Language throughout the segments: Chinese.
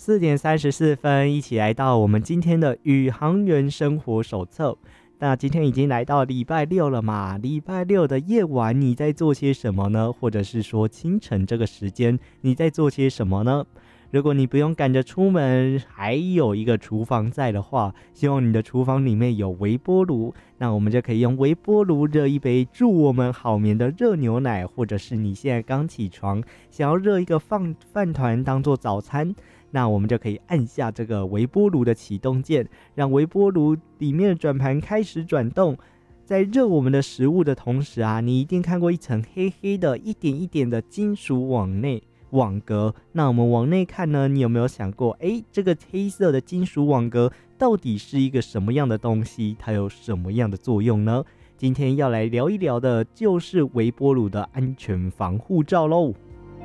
4:34，一起来到我们今天的宇航员生活手册。那今天已经来到礼拜六了嘛，礼拜六的夜晚你在做些什么呢？或者是说清晨这个时间你在做些什么呢？如果你不用赶着出门，还有一个厨房在的话，希望你的厨房里面有微波炉，那我们就可以用微波炉热一杯助我们好眠的热牛奶，或者是你现在刚起床想要热一个饭团当做早餐，那我们就可以按下这个微波炉的启动键，让微波炉里面的转盘开始转动。在热我们的食物的同时啊，你一定看过一层黑黑的一点一点的金属网格，那我们往内看呢，你有没有想过，这个黑色的金属网格到底是一个什么样的东西？它有什么样的作用呢？今天要来聊一聊的就是微波炉的安全防护罩咯。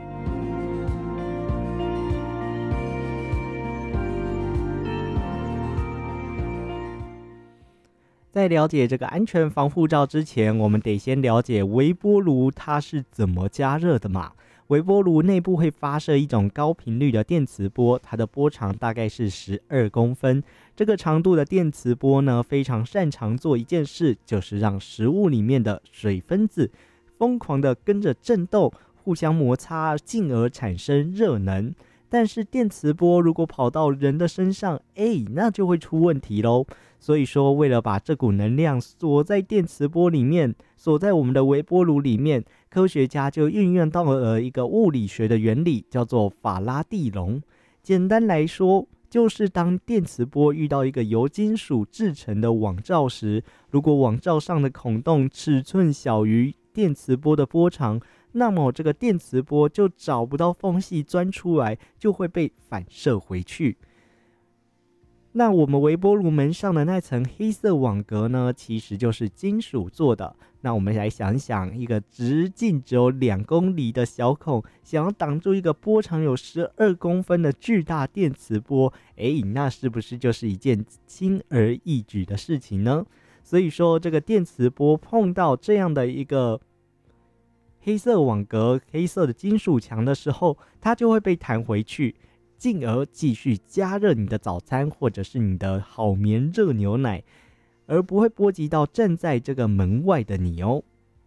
在了解这个安全防护罩之前，我们得先了解微波炉它是怎么加热的嘛。微波炉内部会发射一种高频率的电磁波，它的波长大概是12公分。这个长度的电磁波呢，非常擅长做一件事，就是让食物里面的水分子疯狂的跟着震动，互相摩擦，进而产生热能。但是电磁波如果跑到人的身上，那就会出问题咯。所以说，为了把这股能量锁在电磁波里面，锁在我们的微波炉里面，科学家就运用到了一个物理学的原理，叫做法拉第笼。简单来说，就是当电磁波遇到一个由金属制成的网罩时，如果网罩上的孔洞尺寸小于电磁波的波长，那么这个电磁波就找不到缝隙钻出来，就会被反射回去。那我们微波炉门上的那层黑色网格呢，其实就是金属做的。那我们来想想，一个直径只有2公里的小孔，想要挡住一个波长有12公分的巨大电磁波，那是不是就是一件轻而易举的事情呢？所以说，这个电磁波碰到这样的一个黑色网格、黑色的金属墙的时候，它就会被弹回去，进而继续加热你的早餐或者是你的好眠热牛奶，而不会波及到站在这个门外的你哦。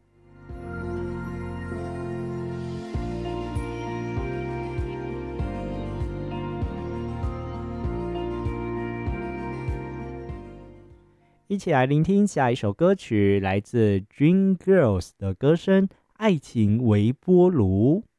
一起来聆听下一首歌曲，来自 Dream Girls 的歌声《爱情微波炉》。